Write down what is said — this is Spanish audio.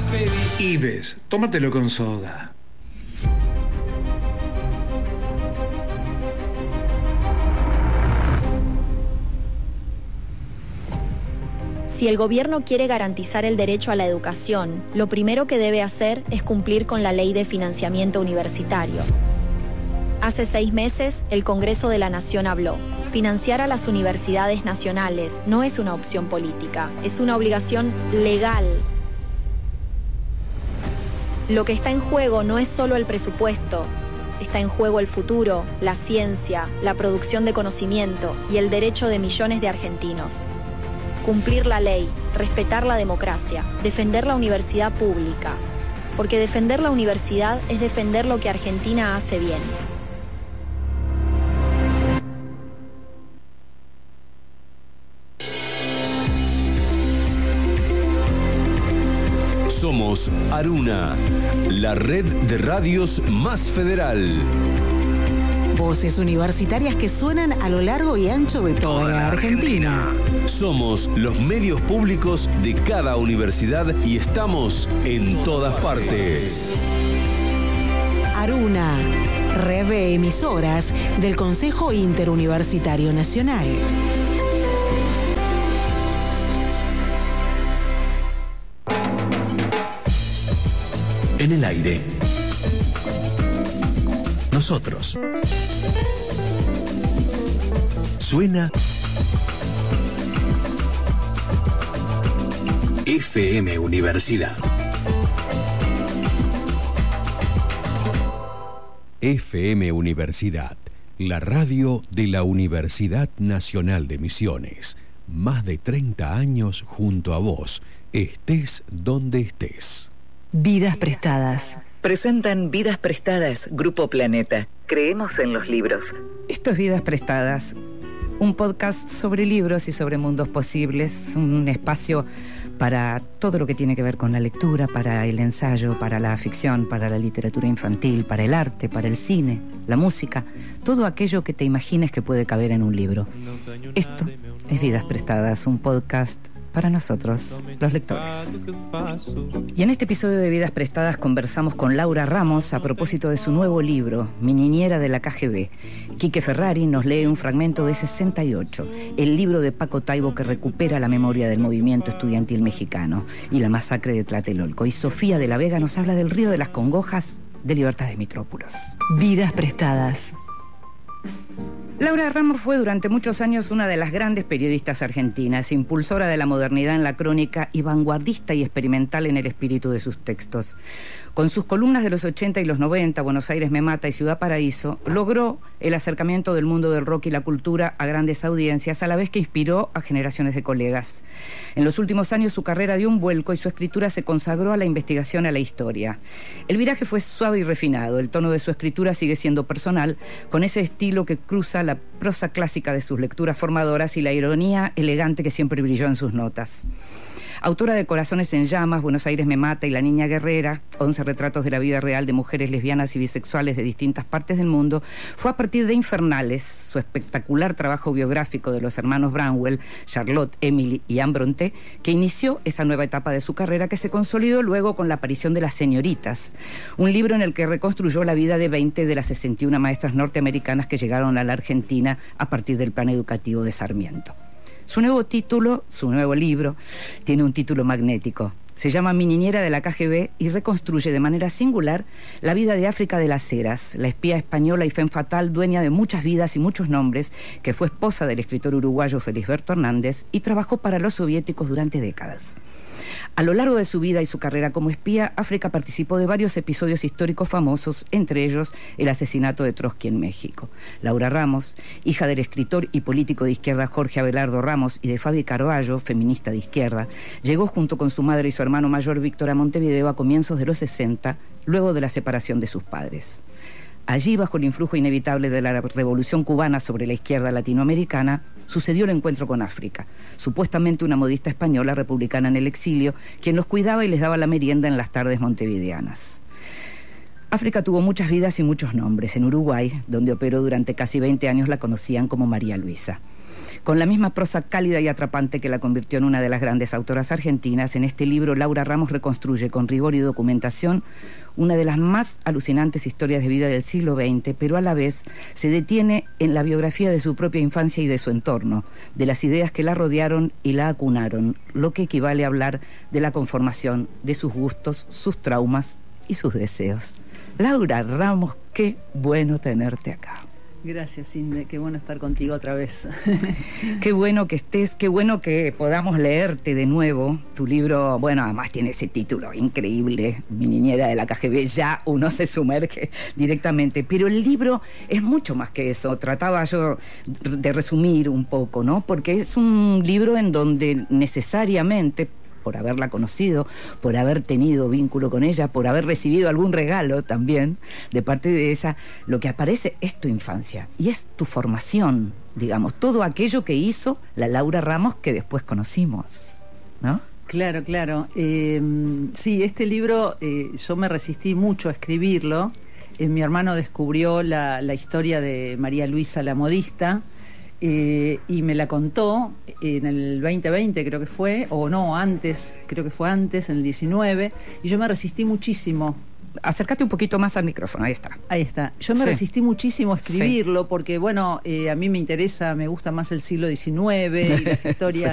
pedís. Ives, tómatelo con soda. Si el gobierno quiere garantizar el derecho a la educación, lo primero que debe hacer es cumplir con la Ley de Financiamiento Universitario. Hace 6 meses, el Congreso de la Nación habló. Financiar a las universidades nacionales no es una opción política, es una obligación legal. Lo que está en juego no es solo el presupuesto, está en juego el futuro, la ciencia, la producción de conocimiento y el derecho de millones de argentinos. Cumplir la ley, respetar la democracia, defender la universidad pública. Porque defender la universidad es defender lo que Argentina hace bien. Somos Aruna, la red de radios más federal. Voces universitarias que suenan a lo largo y ancho de toda la Argentina. Somos los medios públicos de cada universidad y estamos en todas partes. Aruna, red de emisoras del Consejo Interuniversitario Nacional. En el aire. Nosotros. Suena FM Universidad. FM Universidad, la radio de la Universidad Nacional de Misiones. Más de 30 años junto a vos, estés donde estés. Vidas prestadas. Presentan Vidas Prestadas, Grupo Planeta. Creemos en los libros. Esto es Vidas Prestadas, un podcast sobre libros y sobre mundos posibles, un espacio para todo lo que tiene que ver con la lectura, para el ensayo, para la ficción, para la literatura infantil, para el arte, para el cine, la música, todo aquello que te imagines que puede caber en un libro. Esto es Vidas Prestadas, un podcast para nosotros, los lectores. Y en este episodio de Vidas Prestadas conversamos con Laura Ramos a propósito de su nuevo libro, Mi niñera de la KGB. Quique Ferrari nos lee un fragmento de 68, el libro de Paco Taibo que recupera la memoria del movimiento estudiantil mexicano y la masacre de Tlatelolco. Y Sofía de la Vega nos habla del Río de las Congojas, de Libertad de Mitrópolis. Vidas Prestadas. Laura Ramos fue durante muchos años una de las grandes periodistas argentinas, impulsora de la modernidad en la crónica y vanguardista y experimental en el espíritu de sus textos. Con sus columnas de los 80 y los 90, Buenos Aires me mata y Ciudad Paraíso, logró el acercamiento del mundo del rock y la cultura a grandes audiencias, a la vez que inspiró a generaciones de colegas. En los últimos años su carrera dio un vuelco y su escritura se consagró a la investigación, a la historia. El viraje fue suave y refinado, el tono de su escritura sigue siendo personal, con ese estilo que cruza la prosa clásica de sus lecturas formadoras y la ironía elegante que siempre brilló en sus notas. Autora de Corazones en Llamas, Buenos Aires me mata y La niña guerrera, 11 retratos de la vida real de mujeres lesbianas y bisexuales de distintas partes del mundo, fue a partir de Infernales, su espectacular trabajo biográfico de los hermanos Branwell, Charlotte, Emily y Anne Brontë, que inició esa nueva etapa de su carrera que se consolidó luego con la aparición de Las señoritas, un libro en el que reconstruyó la vida de 20 de las 61 maestras norteamericanas que llegaron a la Argentina a partir del plan educativo de Sarmiento. Su nuevo libro, tiene un título magnético. Se llama Mi niñera de la KGB y reconstruye de manera singular la vida de África de las Heras, la espía española y femme fatale, dueña de muchas vidas y muchos nombres, que fue esposa del escritor uruguayo Felisberto Hernández y trabajó para los soviéticos durante décadas. A lo largo de su vida y su carrera como espía, África participó de varios episodios históricos famosos, entre ellos el asesinato de Trotsky en México. Laura Ramos, hija del escritor y político de izquierda Jorge Abelardo Ramos y de Fabi Carballo, feminista de izquierda, llegó junto con su madre y su hermano mayor Víctor a Montevideo a comienzos de los 60, luego de la separación de sus padres. Allí, bajo el influjo inevitable de la revolución cubana sobre la izquierda latinoamericana, sucedió el encuentro con África, supuestamente una modista española republicana en el exilio, quien los cuidaba y les daba la merienda en las tardes montevideanas. África tuvo muchas vidas y muchos nombres. En Uruguay, donde operó durante casi 20 años, la conocían como María Luisa. Con la misma prosa cálida y atrapante que la convirtió en una de las grandes autoras argentinas, en este libro Laura Ramos reconstruye con rigor y documentación una de las más alucinantes historias de vida del siglo XX, pero a la vez se detiene en la biografía de su propia infancia y de su entorno, de las ideas que la rodearon y la acunaron, lo que equivale a hablar de la conformación de sus gustos, sus traumas y sus deseos. Laura Ramos, qué bueno tenerte acá. Gracias, Inde, qué bueno estar contigo otra vez. Qué bueno que estés, qué bueno que podamos leerte de nuevo. Tu libro, bueno, además tiene ese título increíble, Mi niñera de la KGB, ya uno se sumerge directamente. Pero el libro es mucho más que eso. Trataba yo de resumir un poco, ¿no? Porque es un libro en donde necesariamente, por haberla conocido, por haber tenido vínculo con ella, por haber recibido algún regalo también de parte de ella, lo que aparece es tu infancia y es tu formación, digamos, todo aquello que hizo la Laura Ramos que después conocimos, ¿no? Claro, claro. Sí, este libro yo me resistí mucho a escribirlo. Mi hermano descubrió la historia de María Luisa la modista, y me la contó en el 2020, creo que fue, o no, antes, creo que fue antes, en el 19, y yo me resistí muchísimo. Acércate un poquito más al micrófono, ahí está. Ahí está. Yo me resistí muchísimo a escribirlo porque, bueno, a mí me gusta más el siglo XIX y las historias